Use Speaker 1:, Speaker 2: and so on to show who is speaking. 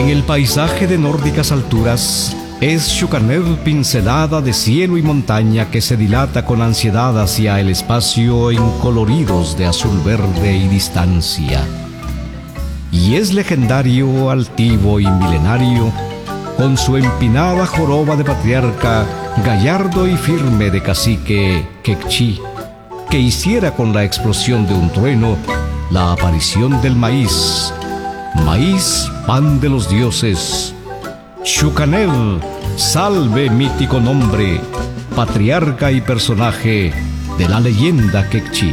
Speaker 1: En el paisaje de nórdicas alturas, es Shukanev pincelada de cielo y montaña que se dilata con ansiedad hacia el espacio en coloridos de azul verde y distancia. Y es legendario, altivo y milenario, con su empinada joroba de patriarca, gallardo y firme de cacique Kekchi, que hiciera con la explosión de un trueno la aparición del maíz, pan de los dioses. Shukanev, salve mítico nombre, patriarca y personaje de la leyenda Kekchi.